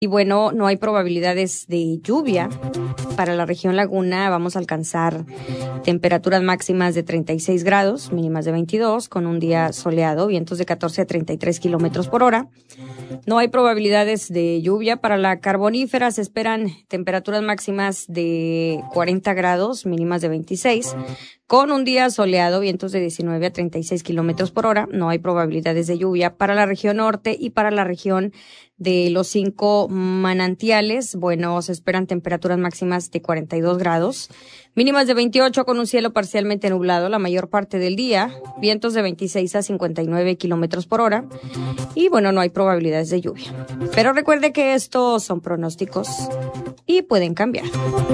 Y bueno, no hay probabilidades de lluvia. Para la región Laguna vamos a alcanzar temperaturas máximas de 36 grados, mínimas de 22, con un día soleado, vientos de 14 a 33 kilómetros por hora. No hay probabilidades de lluvia. Para la carbonífera se esperan temperaturas máximas de 40 grados, mínimas de 26, con un día soleado, vientos de 19 a 36 kilómetros por hora. No hay probabilidades de lluvia. Para la región norte y para la región de los 5 manantiales, bueno, se esperan temperaturas máximas de 42 grados, mínimas de 28, con un cielo parcialmente nublado la mayor parte del día, vientos de 26 a 59 kilómetros por hora. Y bueno, no hay probabilidades de lluvia. Pero recuerde que estos son pronósticos y pueden cambiar.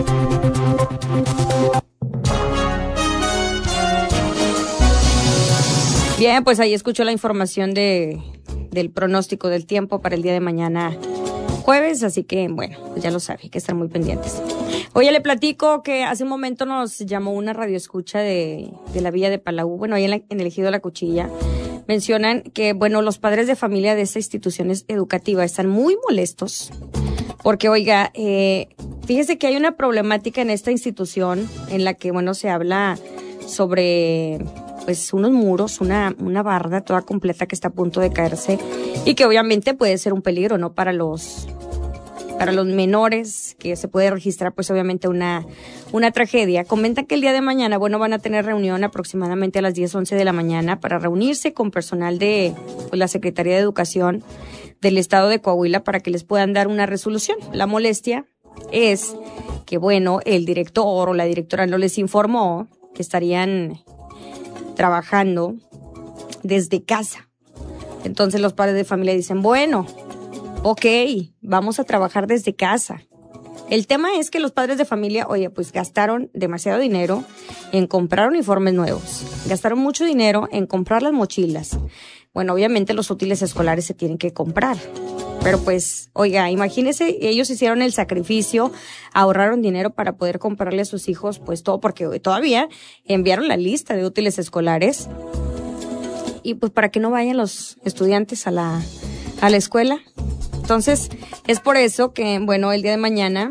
Bien, pues ahí escuchó la información del pronóstico del tiempo para el día de mañana jueves, así que bueno, pues ya lo sabe, hay que estar muy pendientes. Oye, le platico que hace un momento nos llamó una radioescucha de la Villa de Palau, bueno, ahí en el Ejido de la Cuchilla. Mencionan que, bueno, los padres de familia de esta institución educativa están muy molestos porque, oiga, fíjese que hay una problemática en esta institución en la que, bueno, se habla sobre pues unos muros, una barda toda completa que está a punto de caerse y que obviamente puede ser un peligro, ¿no? Para los menores, que se puede registrar pues obviamente una tragedia. Comentan que el día de mañana, bueno, van a tener reunión aproximadamente a las 10:11 de la mañana para reunirse con personal de pues, la Secretaría de Educación del Estado de Coahuila para que les puedan dar una resolución. La molestia es que, bueno, el director o la directora no les informó que estarían trabajando desde casa. Entonces los padres de familia dicen, bueno, ok, vamos a trabajar desde casa. El tema es que los padres de familia, oye, pues gastaron demasiado dinero en comprar uniformes nuevos. Gastaron mucho dinero en comprar las mochilas. Bueno, obviamente los útiles escolares se tienen que comprar. Pero pues, oiga, imagínese, ellos hicieron el sacrificio, ahorraron dinero para poder comprarle a sus hijos, pues todo, porque todavía enviaron la lista de útiles escolares. Y pues para que no vayan los estudiantes a la escuela. Entonces, es por eso que, bueno, el día de mañana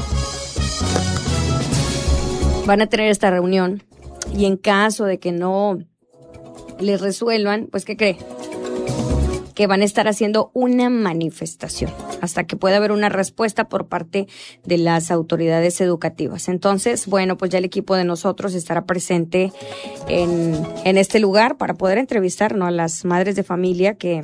van a tener esta reunión y en caso de que no les resuelvan, pues, ¿qué cree? Que van a estar haciendo una manifestación hasta que pueda haber una respuesta por parte de las autoridades educativas. Entonces, bueno, pues ya el equipo de nosotros estará presente en este lugar para poder entrevistar, ¿no?, a las madres de familia que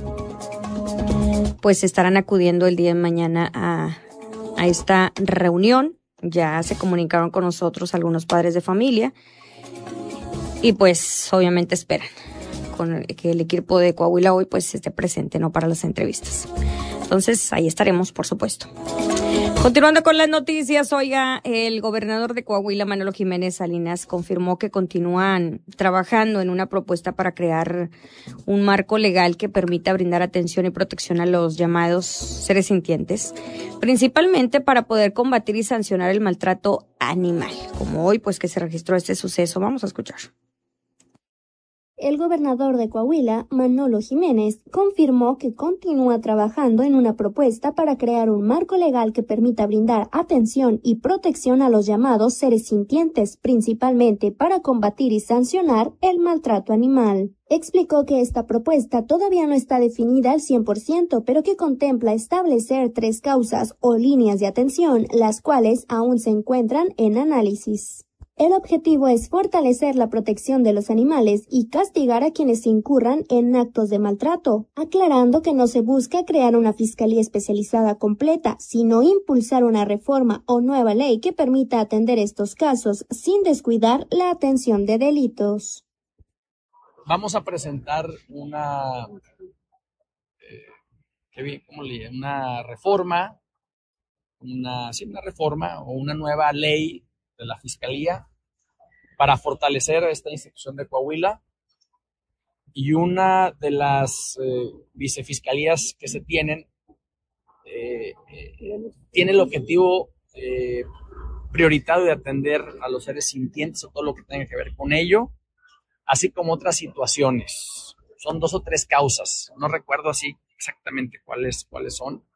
pues estarán acudiendo el día de mañana a esta reunión. Ya se comunicaron con nosotros algunos padres de familia y pues obviamente esperan con que el equipo de Coahuila hoy pues esté presente, ¿no?, para las entrevistas. Entonces ahí estaremos, por supuesto. Continuando con las noticias, oiga, el gobernador de Coahuila, Manolo Jiménez Salinas, confirmó que continúan trabajando en una propuesta para crear un marco legal que permita brindar atención y protección a los llamados seres sintientes, principalmente para poder combatir y sancionar el maltrato animal, como hoy pues que se registró este suceso. Vamos a escuchar. El gobernador de Coahuila, Manolo Jiménez, confirmó que continúa trabajando en una propuesta para crear un marco legal que permita brindar atención y protección a los llamados seres sintientes, principalmente para combatir y sancionar el maltrato animal. Explicó que esta propuesta todavía no está definida al 100%, pero que contempla establecer 3 causas o líneas de atención, las cuales aún se encuentran en análisis. El objetivo es fortalecer la protección de los animales y castigar a quienes incurran en actos de maltrato, aclarando que no se busca crear una fiscalía especializada completa, sino impulsar una reforma o nueva ley que permita atender estos casos sin descuidar la atención de delitos. Vamos a presentar una reforma, una reforma o una nueva ley de la Fiscalía para fortalecer esta institución de Coahuila, y una de las vicefiscalías que se tienen tiene el objetivo prioritario de atender a los seres sintientes o todo lo que tenga que ver con ello, así como otras situaciones. Son 2 o 3 causas, no recuerdo así exactamente cuáles son,